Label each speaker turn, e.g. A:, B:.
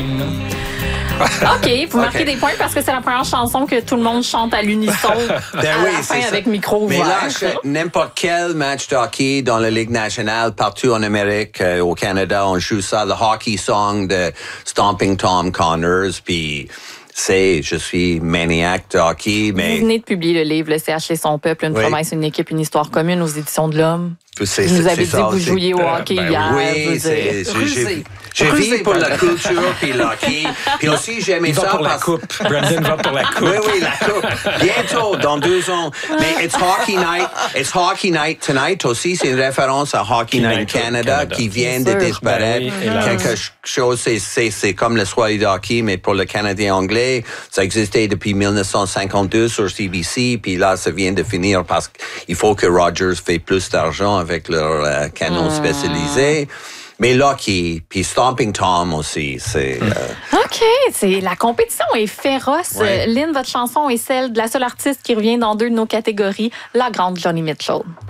A: game.
B: OK, vous marquez des points parce que c'est la première chanson que tout le monde chante à l'unisson à la fin avec micro ouvert.
C: Mais là, n'importe quel match de hockey dans la Ligue nationale, partout en Amérique, au Canada, on joue ça, le hockey song de Stomping Tom Connors, puis... je suis maniaque de hockey, mais...
B: Vous venez de publier le livre « Le CH et son peuple, une promesse, une équipe, une histoire commune » aux Éditions de l'Homme. Vous avez dit que vous jouiez au hockey hier.
C: Oui, j'ai vu pour la culture puis le hockey. Puis aussi, j'aimais ça.
A: Il va pour la coupe. Brandon va pour la coupe.
C: Oui, la coupe. Bientôt, dans 2 ans. Mais it's hockey night. It's hockey night tonight aussi. C'est une référence à Hockey Night Canada qui vient de disparaître. Quelque chose, c'est comme le soirée de hockey, mais pour le Canadien anglais. Ça existait depuis 1952 sur CBC. Puis là, ça vient de finir parce qu'il faut que Rogers fait plus d'argent avec leur canon spécialisé. Mais Lucky, puis Stomping Tom aussi, c'est...
B: OK, la compétition est féroce.
C: Ouais.
B: Lynn, votre chanson est celle de la seule artiste qui revient dans 2 de nos catégories, la grande Johnny Mitchell.